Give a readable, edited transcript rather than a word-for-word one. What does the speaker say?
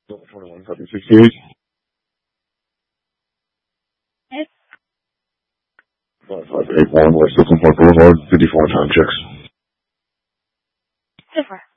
21, copy 68. Yes. 5581 West Oakland Park Boulevard, 54 time checks. Super.